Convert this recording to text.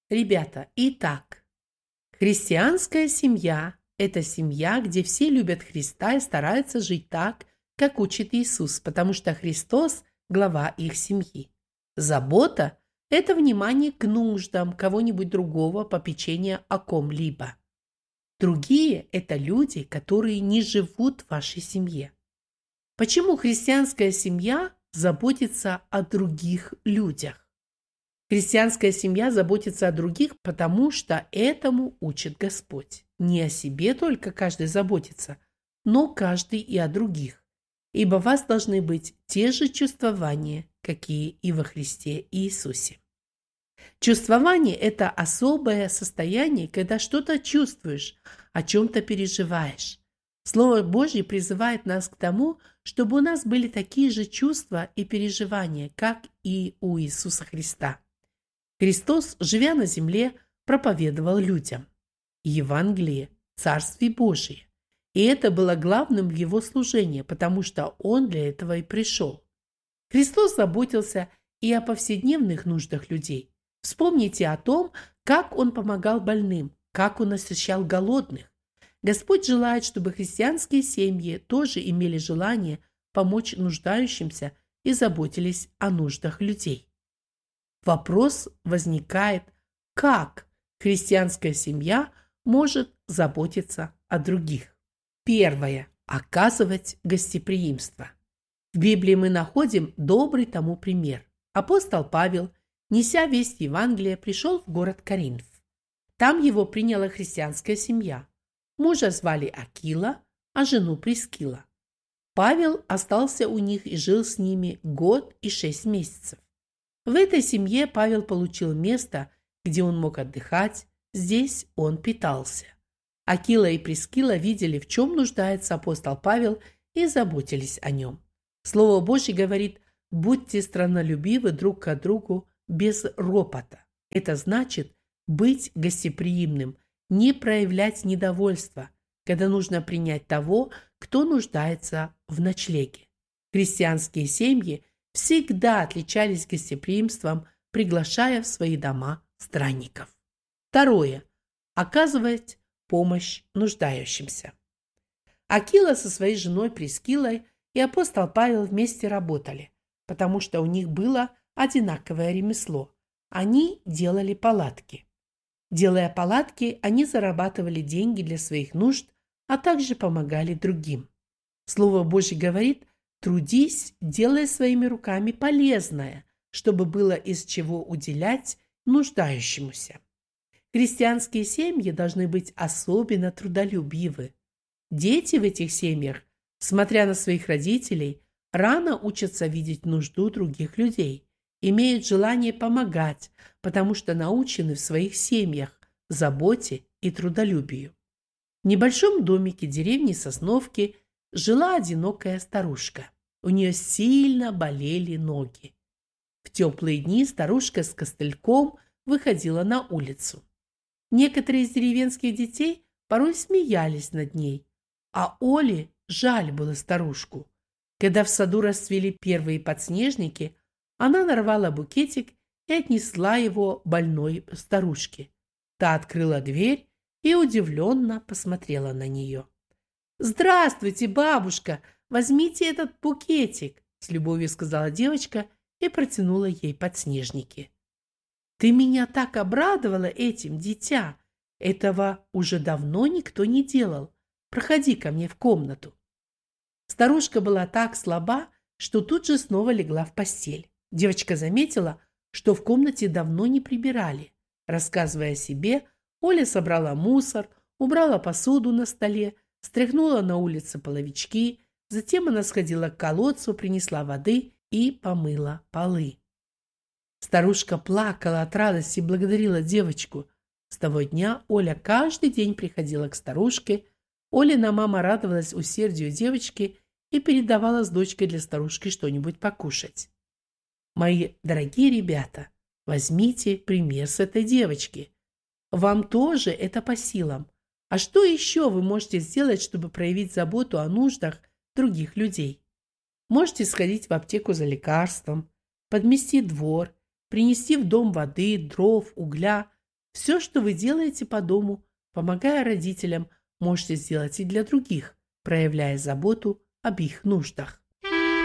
Ребята, итак, христианская семья– это семья, где все любят Христа и стараются жить так, как учит Иисус, потому что Христос– глава их семьи. Забота– это внимание к нуждам кого-нибудь другого, попечение о ком-либо. Другие – это люди, которые не живут в вашей семье. Почему христианская семья заботится о других людях? Христианская семья заботится о других, потому что этому учит Господь. Не о себе только каждый заботится, но каждый и о других. Ибо у вас должны быть те же чувствования, какие и во Христе Иисусе. Чувствование – это особое состояние, когда что-то чувствуешь, о чем-то переживаешь. Слово Божье призывает нас к тому, чтобы у нас были такие же чувства и переживания, как и у Иисуса Христа. Христос, живя на земле, проповедовал людям Евангелие Царствия Божия. И это было главным в его служении, потому что он для этого и пришел. Христос заботился и о повседневных нуждах людей. Вспомните о том, как он помогал больным, как он насыщал голодных. Господь желает, чтобы христианские семьи тоже имели желание помочь нуждающимся и заботились о нуждах людей. Вопрос возникает, как христианская семья может заботиться о других. Первое. Оказывать гостеприимство. В Библии мы находим добрый тому пример. Апостол Павел, неся весть Евангелия, пришел в город Коринф. Там его приняла христианская семья. Мужа звали Акила, а жену Прискила. Павел остался у них и жил с ними 1 год и 6 месяцев. В этой семье Павел получил место, где он мог отдыхать, здесь он питался. Акила и Прискила видели, в чем нуждается апостол Павел, и заботились о нем. Слово Божье говорит: «Будьте страннолюбивы друг к другу без ропота». Это значит быть гостеприимным, не проявлять недовольства, когда нужно принять того, кто нуждается в ночлеге. Христианские семьи всегда отличались гостеприимством, приглашая в свои дома странников. Второе. Оказывать помощь нуждающимся. Акила со своей женой Прискилой и апостол Павел вместе работали, потому что у них было одинаковое ремесло. Они делали палатки. Делая палатки, они зарабатывали деньги для своих нужд, а также помогали другим. Слово Божье говорит: «Трудись, делая своими руками полезное, чтобы было из чего уделять нуждающемуся». Христианские семьи должны быть особенно трудолюбивы. Дети в этих семьях, смотря на своих родителей, рано учатся видеть нужду других людей, имеют желание помогать, потому что научены в своих семьях заботе и трудолюбию. В небольшом домике деревни Сосновки жила одинокая старушка. У нее сильно болели ноги. В теплые дни старушка с костыльком выходила на улицу. Некоторые из деревенских детей порой смеялись над ней, а Оле жаль было старушку. Когда в саду расцвели первые подснежники, она нарвала букетик и отнесла его больной старушке. Та открыла дверь и удивленно посмотрела на нее. «Здравствуйте, бабушка! Возьмите этот букетик!» — с любовью сказала девочка и протянула ей подснежники. «Ты меня так обрадовала этим, дитя! Этого уже давно никто не делал. Проходи ко мне в комнату». Старушка была так слаба, что тут же снова легла в постель. Девочка заметила, что в комнате давно не прибирали. Рассказывая о себе, Оля собрала мусор, убрала посуду на столе, стряхнула на улице половички, затем она сходила к колодцу, принесла воды и помыла полы. Старушка плакала от радости и благодарила девочку. С того дня Оля каждый день приходила к старушке. Олина мама радовалась усердию девочки и передавала с дочкой для старушки что-нибудь покушать. Мои дорогие ребята, возьмите пример с этой девочки. Вам тоже это по силам. А что еще вы можете сделать, чтобы проявить заботу о нуждах других людей? Можете сходить в аптеку за лекарством, подмести двор, принести в дом воды, дров, угля, Все, что вы делаете по дому, помогая родителям, можете сделать и для других, проявляя заботу об их нуждах.